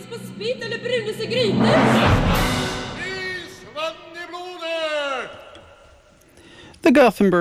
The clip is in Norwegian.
steikes på spit eller brunes i gryter. The Gothenburg